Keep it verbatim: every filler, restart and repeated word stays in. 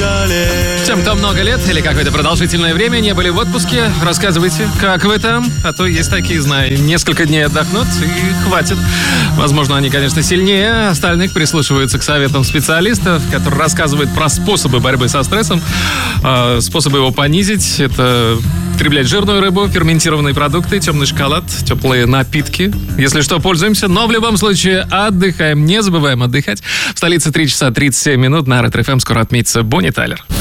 Тем, кто много лет или какое-то продолжительное время не были в отпуске, рассказывайте, как вы там. А то есть такие, знаю, несколько дней отдохнут и хватит. Возможно, они, конечно, сильнее остальных, прислушиваются к советам специалистов, которые рассказывают про способы борьбы со стрессом, способы его понизить. Это потреблять жирную рыбу, ферментированные продукты, темный шоколад, теплые напитки. Если что, пользуемся, но в любом случае отдыхаем. Не забываем отдыхать. В столице три часа тридцать семь минут. На Ретро-ФМ скоро отметится Бонни Тайлер.